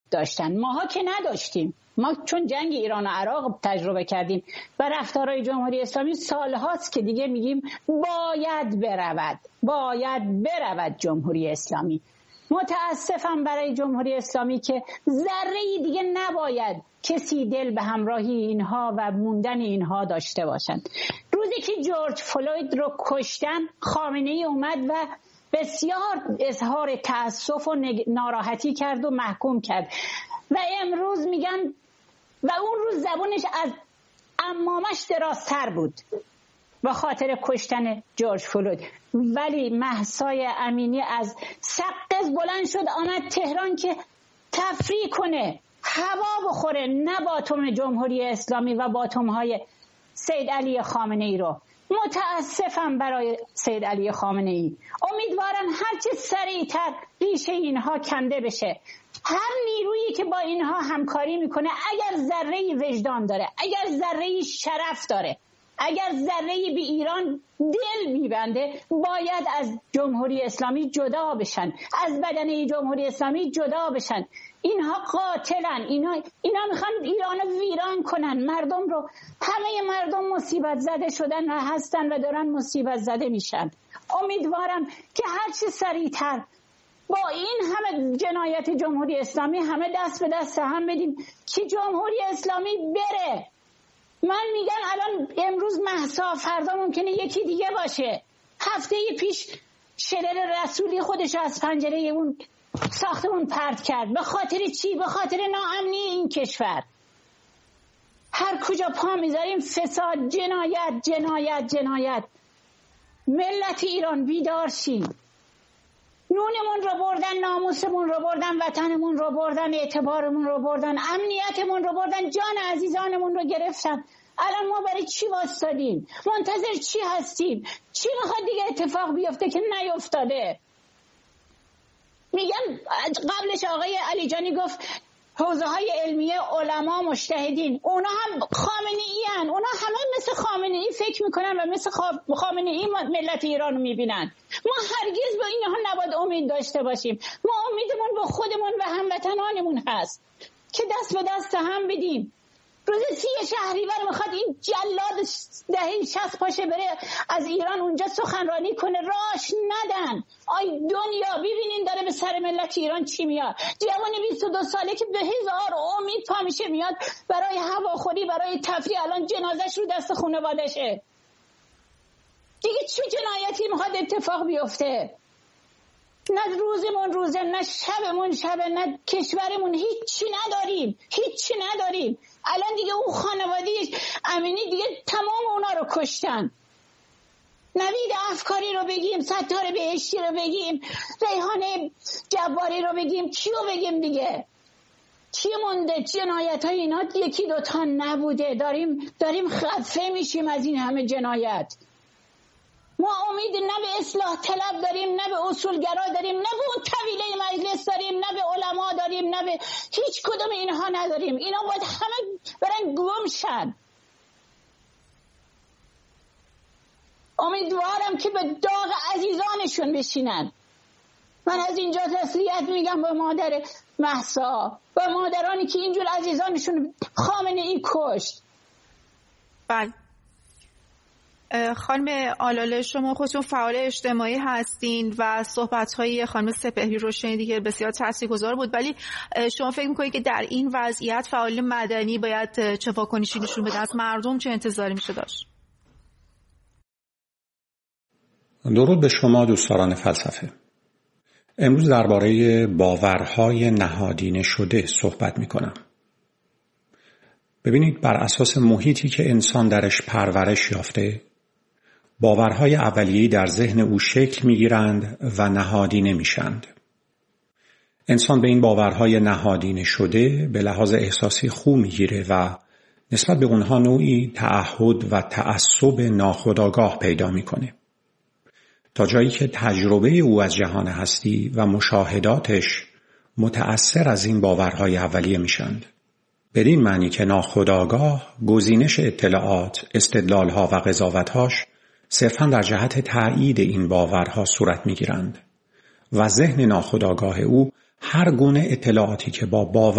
داشتن. ماها که نداشتیم. ما چون جنگ ایران و عراق تجربه کردیم و رفتارهای جمهوری اسلامی سالهاست که دیگه میگیم باید برود جمهوری اسلامی. متاسفم برای جمهوری اسلامی که ذره‌ای دیگه نباید کسی دل به همراهی اینها و موندن اینها داشته باشند. روزی که جورج فلوید رو کشتن، خامنه‌ای اومد و بسیار اظهار تأسف و ناراحتی کرد و محکوم کرد و امروز میگن و اون روز زبونش از عمامش درازتر بود به خاطر کشتن جورج فلوید. ولی مهسای امینی از سقز بلند شد آمد تهران که تفریح کنه، هوا بخوره، نه باتوم جمهوری اسلامی و باتوم‌های سید علی خامنه‌ای رو. متاسفم برای سید علی خامنه‌ای. امیدوارم هرچه سریعتر ریشه اینها کنده بشه. هر نیرویی که با اینها همکاری میکنه اگر ذره‌ای وجدان داره، اگر ذره‌ای شرف داره، اگر ذره‌ای به ایران دل میبنده، باید از جمهوری اسلامی جدا بشن، از بدنه جمهوری اسلامی جدا بشن. اینها قاتلن، اینا میخوان ایرانو ویران کنن، مردم رو. همه مردم مصیبت زده شدن و هستن و دارن مصیبت زده میشن. امیدوارم که هرچی سریعتر با این همه جنایت جمهوری اسلامی همه دست به دست هم بدیم که جمهوری اسلامی بره. من میگم الان امروز مهسا، فردا ممکنه یکی دیگه باشه. هفته پیش شرر رسولی خودش از پنجره اون ساختمون پرت کرد. به خاطر چی؟ به خاطر ناامنی این کشور. هر کجا پا میذاریم فساد، جنایت. ملت ایران بیدار شید. نونمون رو بردن، ناموسمون رو بردن، وطنمون رو بردن، اعتبارمون رو بردن، امنیتمون رو بردن، جان عزیزانمون رو گرفتن. الان ما برای چی واسطادیم؟ منتظر چی هستیم؟ چی میخواد دیگه اتفاق بیفته که نیفتاده؟ میگن قبلش آقای علی جانی گفت حوزه های علمیه، علما، مجتهدین، اونا هم خامنه‌ای ان. اونا همه مثل خامنه‌ای فکر میکنن و مثل خامنه‌ای ملت ایران رو میبینن. ما هرگز با اینها نباید امید داشته باشیم. ما امیدمون با خودمون و هموطنانمون هست که دست به دست هم بدیم. روز 30 شهریور میخواد این جلاد دهه 60 پاشه بره از ایران اونجا سخنرانی کنه، راش ندن. آی دنیا ببینین داره به سر ملت ایران چی میاد. جوان 22 ساله که به هزار امید پا میشه میاد برای هواخوری، برای تفریح، الان جنازش رو دست خانواده‌شه. دیگه چه جنایتی میخواد اتفاق بیفته؟ نه روزمون روزه، نه شبمون شبه، نه کشورمون هیچی نداریم. الان دیگه اون خانواده امینی دیگه تمام اونا رو کشتن. نوید افکاری رو بگیم، ستار بهشتی رو بگیم، ریحانه جباری رو بگیم، کیو بگیم دیگه؟ چی مونده؟ جنایت های اینا یکی دوتا نبوده. داریم خفه میشیم از این همه جنایت. ما امید نه به اصلاح طلب داریم، نه به اصولگرا داریم، نه به اون طویله مجلس داریم، نه به علما داریم، نه به هیچ کدوم اینها نداریم. اینا باید همه برن گم شن. امیدوارم که به داغ عزیزانشون بشینن. من از اینجا تسلیت میگم به مادر مهسا، به مادرانی که اینجور عزیزانشون خامنه‌ای کشت. بله. خانم آلاله، شما خودتون فعال اجتماعی هستین و صحبت‌های خانم سپهری رو شنیدید که بسیار تاثیرگذار بود، ولی شما فکر می‌کنید که در این وضعیت فعال مدنی باید چه واکنشی نشون بده؟ از مردم چه انتظاری میشه داشت؟ درود به شما دوستان فلسفه. امروز درباره باورهای نهادینه شده صحبت می‌کنم. ببینید، بر اساس محیطی که انسان درش پرورش یافته، باورهای اولیه‌ای در ذهن او شکل می‌گیرند و نهادینه میشند. انسان به این باورهای نهادینه شده به لحاظ احساسی خو می‌گیره و نسبت به اونها نوعی تعهد و تعصب ناخودآگاه پیدا می‌کنه، تا جایی که تجربه او از جهان هستی و مشاهداتش متأثر از این باورهای اولیه میشند. بدین معنی که ناخودآگاه گزینش اطلاعات، استدلالها و قضاوتهاش صرفاً در جهت تأیید این باورها صورت میگیرند و ذهن ناخودآگاه او هر گونه اطلاعاتی که با باور